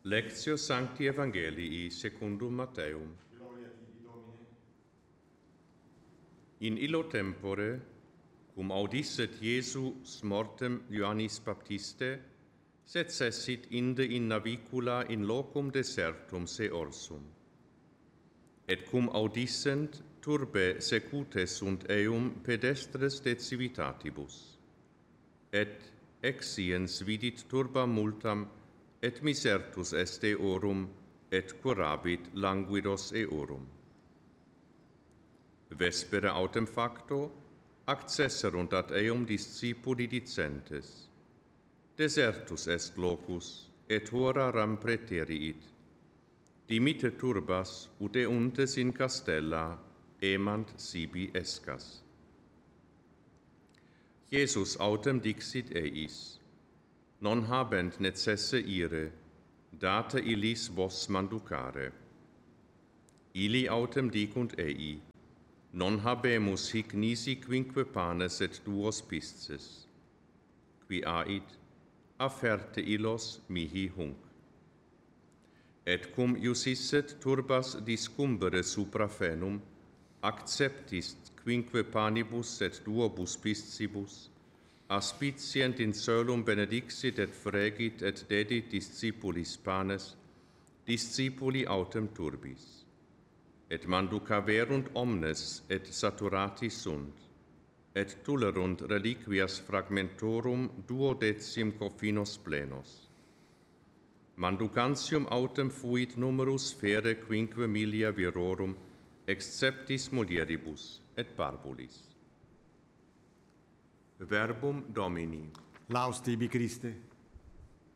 Lectio Sancti Evangelii secundum Matteum. Gloria tibi, Domine. In illo tempore, cum audisset Iesus mortem Ioannis Baptiste, sed cessit inde in navicula in locum desertum se orsum. Et cum audissent, turbe secute sunt eum pedestres de civitatibus. Et exciens vidit turba multam, et misertus est eorum, et curabit languidos eorum. Vespere autem facto, accesserunt ad eum discipuli dicentes, desertus est locus, et hora ram preteriit. Dimite turbas, ut euntes in castella, emant sibi escas. Iesus autem dixit eis, non habent necesse ire, date illis vos manducare. Ili autem dicunt ei, non habemus hic nisi quinque panes et duos pisces. Qui ait, afferte illos mihi hunc. Et cum iusisset turbas discumbere supra fenum, acceptist quinque panibus et duobus piscibus, aspicient in solum benedixit et fregit et dedit discipulis panes, discipuli autem turbis. Et manducaverunt omnes et saturati sunt, et tulerunt reliquias fragmentorum 12 coffinos plenos. Manducantium autem fuit numerus fere quinque milia virorum, exceptis mulieribus et parvulis. Verbum Domini. Laus tibi, Christe.